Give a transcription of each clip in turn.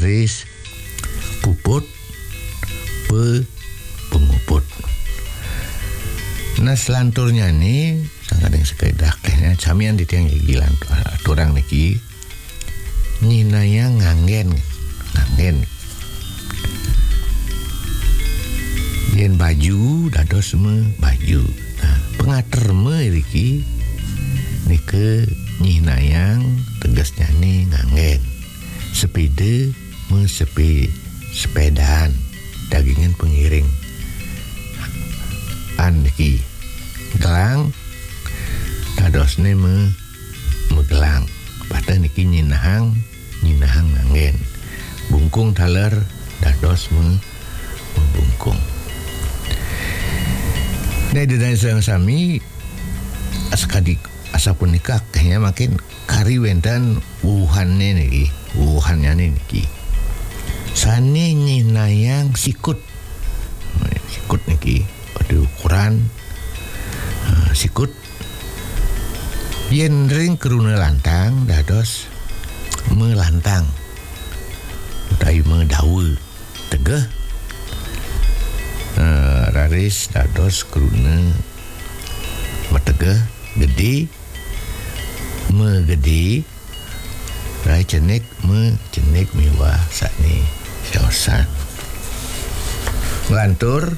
raris puput penguput. Nah selanturnya nih sangkadeng sekedah tehnya samian di tiang gilan turang niki nyinaya nganggen yen baju dados me baju. Nah pengater me iki nike nyinayang tegasnya nih nganggen sepede me sepedaan dagingan pengiring an niki gelang dadosne megelang pada niki nyinahang nganggen bungkung taler dados membungkung. Nah dari sami sekadi asapun nikah kayaknya makin kari wendan wuhannya niki sane nyinayang sikut niki pada ukuran sikut yen ring keruna lantang dados melantang utawi mendawe tegeh raris dados keruna metegeh gede megede rai cenek mewah sakni siosan lantur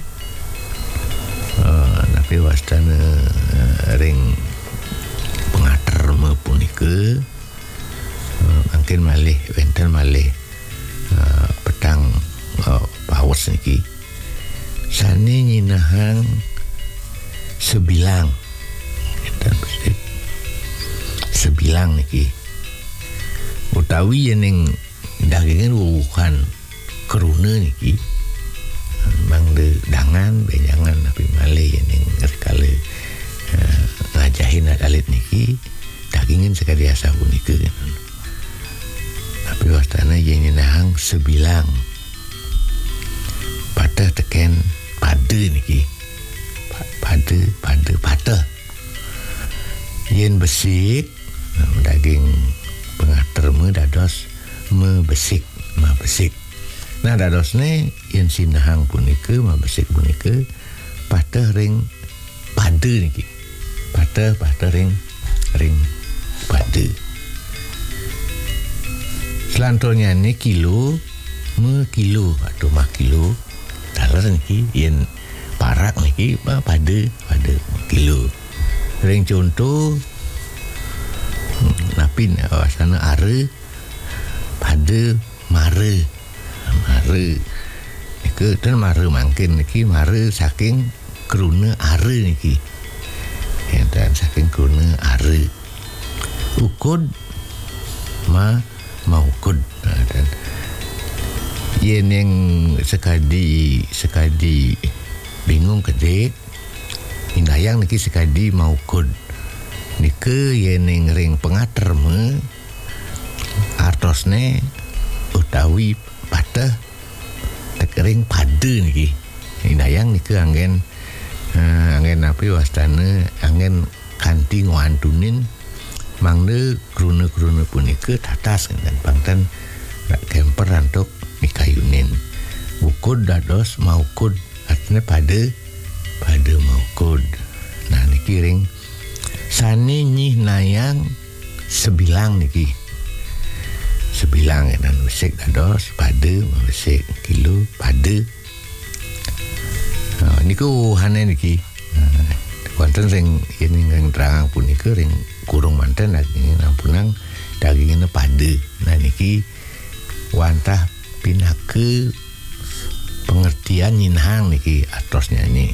tapi wastana ring pengater me punike mungkin malih wenten malih petang paus niki sane nyinahang sebilang sebilang niki utawi yen dagingan wuhan keruna niki mangde dangan benjangan tapi malih yen sekali ngajahin alit niki dagingan sekali asa punika tapi wastana yen nyinahang sebilang pada teken pada niki pada yen besik daging pengater me dados mebesik nah dadosne yen sinahang punika mebesik punika pateh ring pada niki pateh ring pada selanturnya ni kilo atau mah kilo dalar niki yen parak niki pada kilo ring contoh napin sana are pada mare niki ten mare mangkin niki mare saking keruna are niki enten saking keruna are ukud maukud dan yen yang sekadi bingung kedek indayang niki sekadi maukud nike yen ring pengater me artosne utawi pateh tekering pada niki indayang nike anggen api wastana anggen kanthi ngwantunin mangde kruna punika tatas kan pangten kemper antuk mikayunin ukud dados maukud artinya pada maukud. Nah niki ring sane nyihnayang sebilang niki sebilang dan besik dados pada besik kilo pada niku hane niki wonten ring ing terang punika ring kurung manten daging ampunang dagingna pada. Nah niki wantah pinake pengertian nyinahang niki atos nyanyi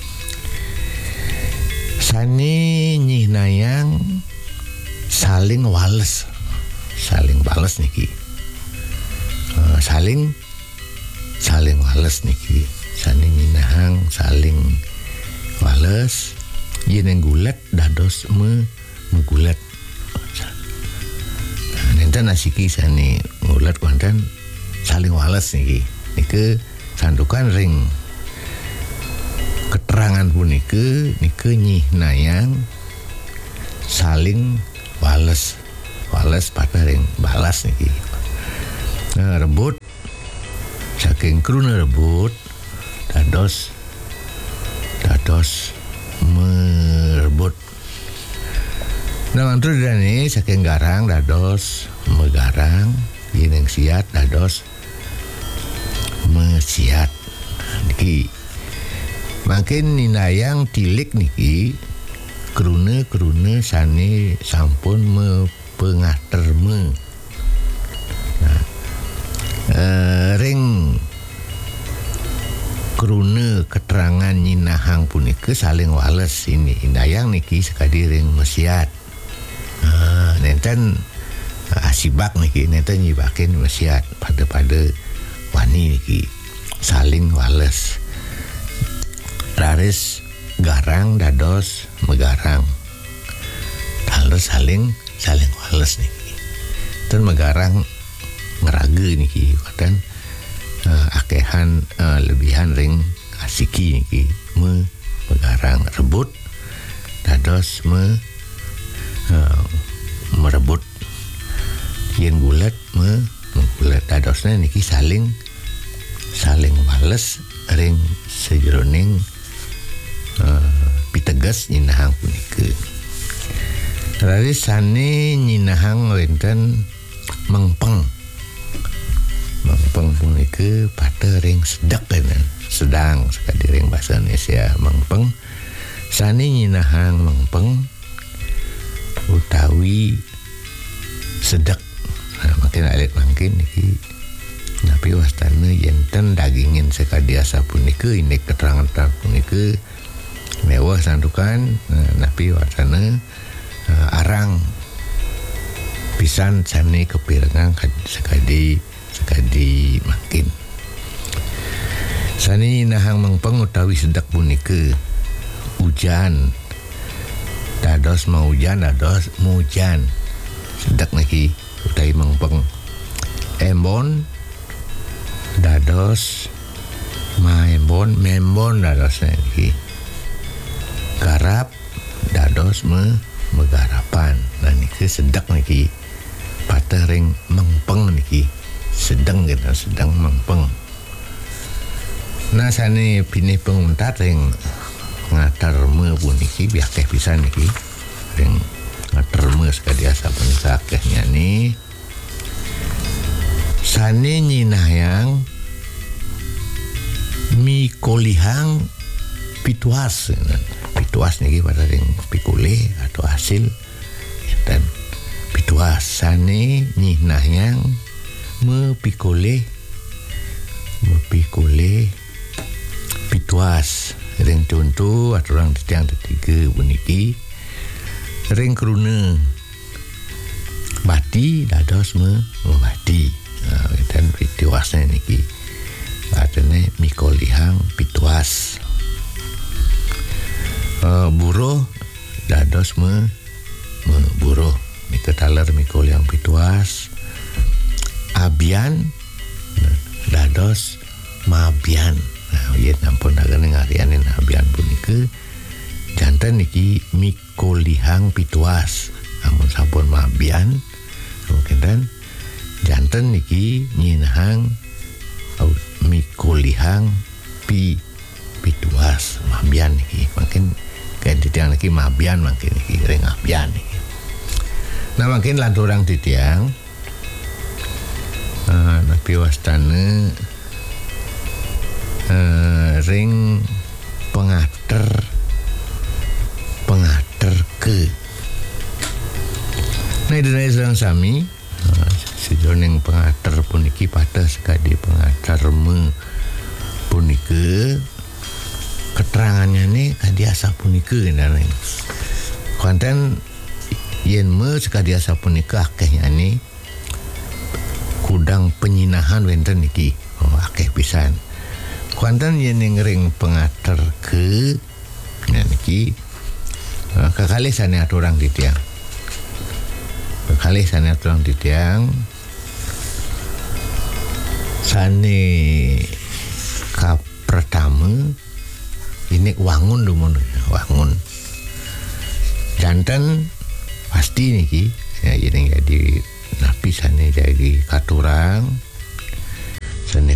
sane nyihnayang saling wales niki saling wales niki sane nyinahang saling wales yen gulat dados menggulat nenten asiki sane ngulat konten saling wales niki sandukan ring keterangan punika nike nyihnayang saling wales pada ring balas niki rebut saking kruna rebut dados merebut. Nah mantu dani saking garang dados megarang, yen siat dados mesiat. Niki makin ninayang tilik niki krune sane sampun mepengaterme. Nah, ring krune keterangan nyinahang punika saling wales ini indayang niki sekadi ring mesiat. Nenten asibak niki nenten nyibakin mesiat pada wani niki saling wales. Raris garang dados megarang. Talus saling wales niki. Dan megarang ngerage niki dan akehan lebihan ring asiki niki megarang rebut dados merebut. Yen gulat menggulat dadosnya niki saling wales ring sejroning piteges nyinahang punika. Raris sane nyinahang wenten mengpeng punika pada ring sedang sekadi ring bahasa Indonesia mengpeng. Sane nyinahang mengpeng utawi sedek. Nah, makin alit makin niki napi wastana yenten dagingin sekadi asa punika ini keterangan punika mewah sandukan. Napi wastana arang pisan sane kepirengang sekadi makin. Sane nahang mengpeng utawi sedek punika hujan dados mau hujan dados mujan. Sedek niki utawi mengpeng. Embon dados membon dados niki. Garap dados megarapan. Nah niki sedek niki pateh ring mengpeng niki. Sedang mengpeng. Nah sane pinih penguntat ring ngaterme puniki biakeh pisan niki ring ngaterme sekadi asa punika akehnya ni sane nyinayang mikolihang pituas niki pada ring pikule atau hasil dan pituas sane nyinayang mepikule pituas ring contoh atau orang yang ketiga puniki ring krune bati dados membati. Dan pituasnya niki artinya mikolihang pituas. Buruh dados buruh miketaler mikolihang pituas. Abian dados mabian. Nah, yen ampun dagen ngarianin abian punika janten niki mikolihang pituas. Amun sampun mabian mungkin dan janten niki nyinahang mikolihang pituas mabian niki makin kayak titiang niki mabian makin niki ring abian niki. Nah makin lan orang titiang napi wastana ring pengater ke. Nah dina Islam sami sejroning pengater puniki patah sekadi pengater punika keterangannya ni kadi asa punika nana. Konten yen sekadi asa punika akehnya ni kudang penyinahan wenten niki akeh pisan. Konten yen ring pengater ke niki kekalih sane aturang titiang. Kekalih sane aturang titiang sane ka pertama ini wangun wangun jantan pasti niki ya jadi napi sane jadi katurang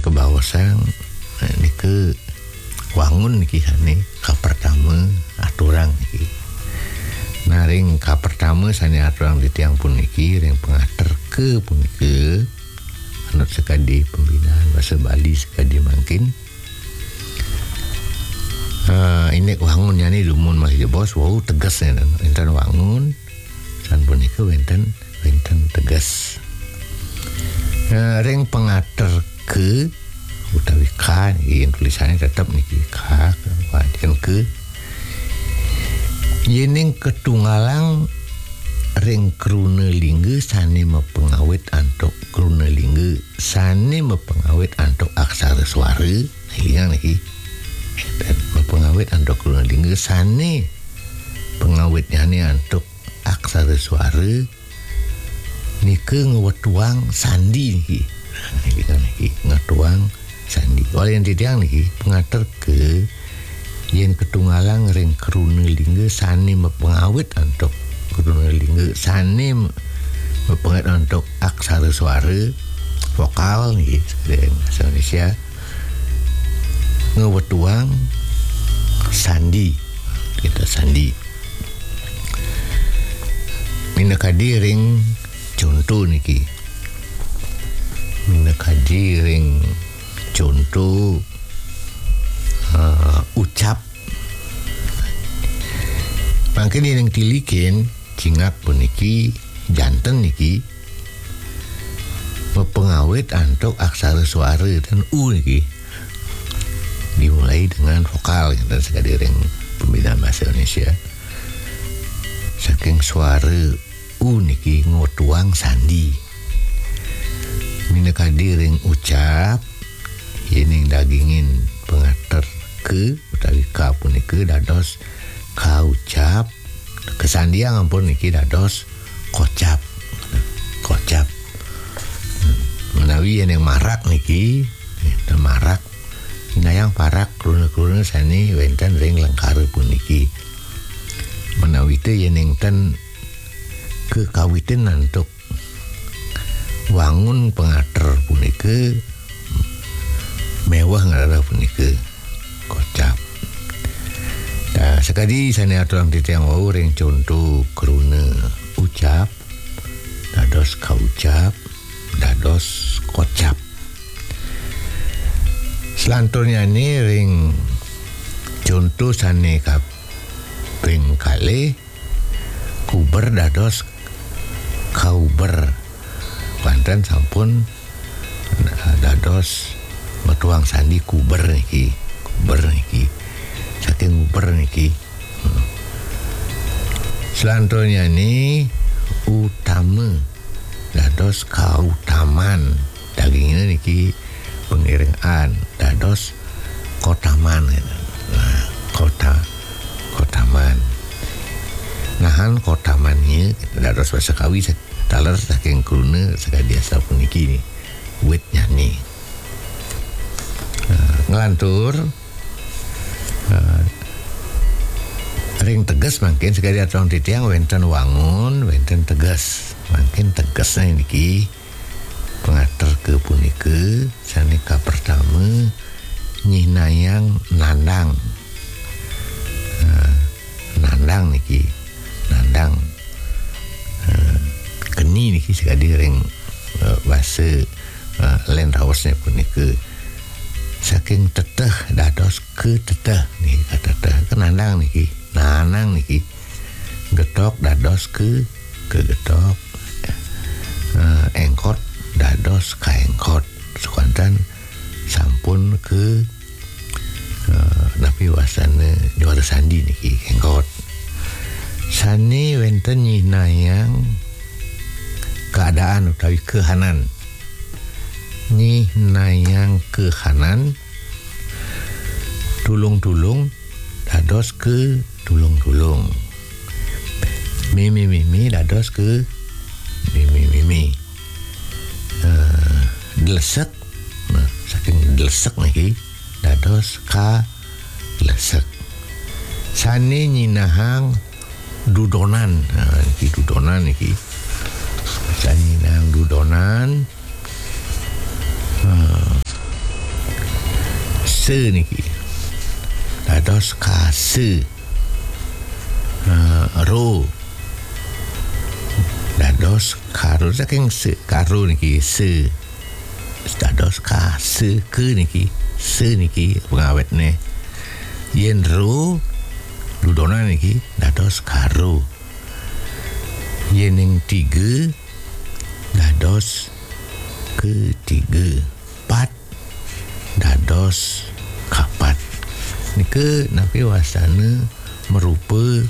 kebawasan niki wangun niki sane ka pertama aturang niki. Nah ring ka pertama sane aturang di tiang puniki ring pengater ke puniki anut sekadi pembinaan bahasa Bali sekadi mangkin. Ini wangun yani dumun masih bos wow tegas enten wangun san puniki wenten tegas. Ring pengater ke utawi ka niki tulisannya tetap niki ka kemudian ke yening ketunggalang ring kruna lingga sane mapengawit antuk kruna lingga sane mapengawit antuk aksara suara hilang niki dan mapengawit antuk kruna lingga sane pengawitnya ni antuk aksara suara nike ngewetuang sandi niki ngetuang sandi oleh yang tidak niki pengater ke yen ketunggalang ring kruna lingga sane mapengawit antuk kruna lingga sane mapengawit antuk aksara suara vokal niki dari bahasa Indonesia ngewetuang sandi kita sandi minakadi ring contoh niki minakadi ring contoh ucap mangkin yang tilikin cingak puniki janten niki mapengawit antuk aksara suara dan niki dimulai dengan vokal dan sekali ring pembinaan bahasa Indonesia saking suara niki ngotuang sandi minakadi ring ucap yening dagingin pengater ke utawi ka puniki dados ka ucap kesandiang ampun niki dados kocap menawi yang marak niki marak inayang parak kruna-kruna sani wenten ring lengkara puniki menawi teh yen ten kekawitin nantuk wangun pengater puniki mewah ngarana puniki kocap. Nah, sekali sana aturang titiang wau ring contoh kruna ucap dados kaucap dados kocap. Selanturnya ni ring contoh sane kaping kali kuber dados kauber Banten sampun dados metuang sandi kuber niki saking kuber niki. Selanturnya ni utama dados kautaman dagingnya niki pengiringan dados kotaman kotaman nahan kotamannya dados bahasa kawi taler saking kruna sakadi asa puniki ni wit nyanyi ngelantur ring tegas mungkin sekali atong titiang wenten wangun wenten tegas mungkin tegasnya niki pengater ke punike sanika pertama nyinayang nandang niki nandang keni niki sekali ring bahasa lain rawasnya punike saking teteh dados ke teteh nih teteh kenandang niki nanang niki getok dados ke getok engkot dados ka engkot sukantan sampun ke napi wasana juara sandi niki engkot sani wenten nyinayang keadaan utawi kehanan nyinayang kehanan tulung-tulung dados ke tulung-tulung mimi dados ke mimi delesek saking delesek niki dados ka lesek sani nyinahang dudonan niki dudonan niki sani nyinahang dudonan se niki dados kase ro dados karo saking se karo niki se dados kase ke niki se niki pengawetne yen ro dudonan niki dados karo yen yang tiga dados ketiga pat dados kapat nike napi wasana merupa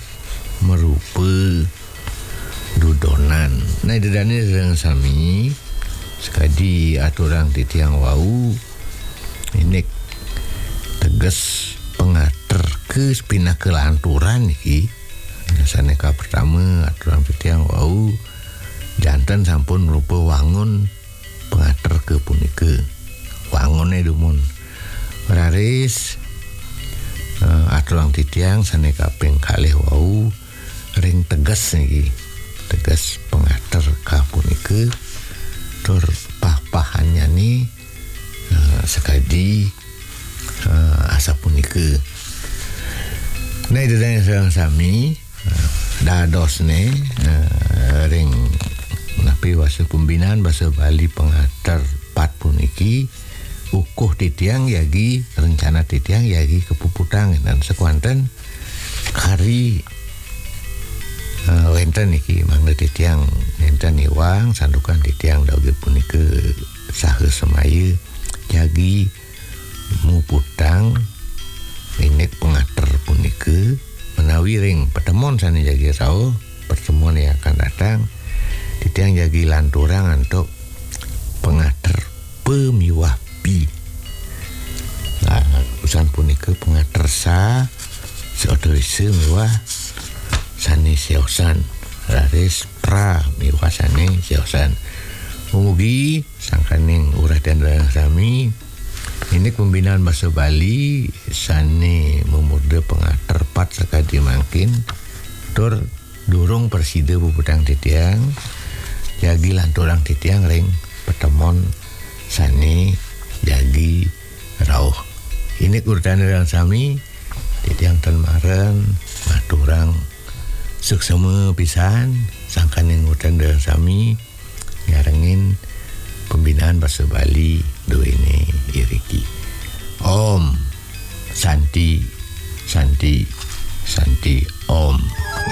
dudonan. Nah dedane yang sami sekadi aturang titiang wau ini tegas pengater ke sepina kelanturan iki saneka pertama aturang titiang wau jantan sampun merupa wangun pengater ke punika wangunnya dumun raris aturang titiang saneka ping kalih wau ring tegas niki tegas pengater ka punika tur papahannya nih sekadi asa punika. Nah itu yang sami dadosne ring napi wasa pembinaan bahasa Bali pengater pat puniki ukuh titiang yagi rencana titiang yagi kepuputang dan sekuanten kari wenten niki mangga titiang enten iwang sandukan titiang dauge punika saha semaya jagi muputang inek pengater punika menawi ring pertemuan sana jagi rao pertemuan yang akan datang titiang jagi lanturang untuk pengater pemiwapi usan punika pengater sa seotorise miwah sani siosan raris pra miwasane siosan umugi sangkaning urah dan sami ini pembinaan bahasa Bali sane memurde pengater pat sekadi mangkin tur durung persida bubutang titiang jagi lanturang titiang ring pertemuan sane jagi rauh ini urutan dan sami titiang ten maren maturang suksema pisan sangkaning urutan dan sami ngarengin pembinaan bahasa Bali dua ini iriki Om Santi Om